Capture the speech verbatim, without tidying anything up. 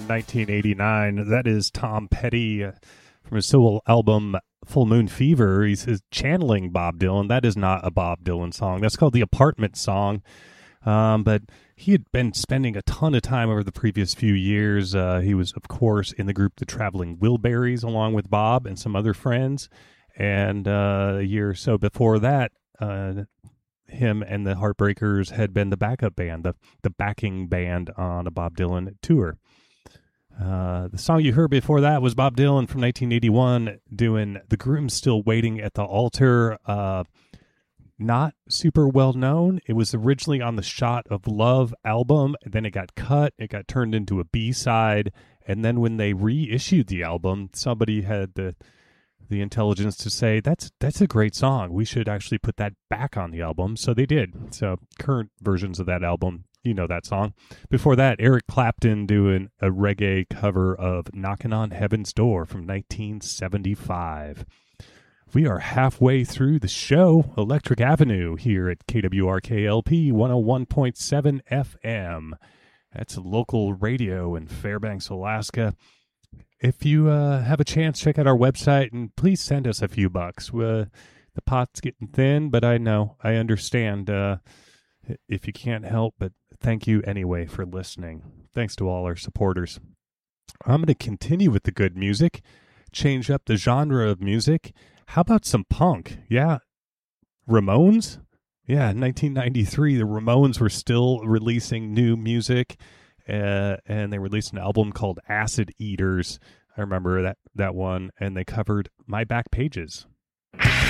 from nineteen eighty-nine. That is Tom Petty uh, from his solo album Full Moon Fever. He's, he's channeling Bob Dylan. That is not a Bob Dylan song. That's called the Apartment Song. Um, but he had been spending a ton of time over the previous few years. Uh, he was, of course, in the group The Traveling Wilburys, along with Bob and some other friends. And uh, a year or so before that, uh, him and the Heartbreakers had been the backup band, the, the backing band on a Bob Dylan tour. Uh, the song you heard before that was Bob Dylan from nineteen eighty-one doing The Groom's Still Waiting at the Altar. Uh, not super well known. It was originally on the Shot of Love album. Then it got cut. It got turned into a B-side. And then when they reissued the album, somebody had the the intelligence to say, that's that's a great song. We should actually put that back on the album. So they did. So current versions of that album, you know that song. Before that, Eric Clapton doing a reggae cover of Knocking on Heaven's Door from nineteen seventy-five. We are halfway through the show, Electric Avenue, here at K W R K L P one oh one point seven F M. That's local radio in Fairbanks, Alaska. If you uh, have a chance, check out our website and please send us a few bucks. Uh, the pot's getting thin, but I know, I understand uh, if you can't help, but thank you anyway for listening. Thanks to all our supporters. I'm going to continue with the good music, change up the genre of music. How about some punk? Yeah, Ramones? Yeah, in nineteen ninety-three, the Ramones were still releasing new music. Uh, and they released an album called Acid Eaters. I remember that, that one, and they covered My Back Pages.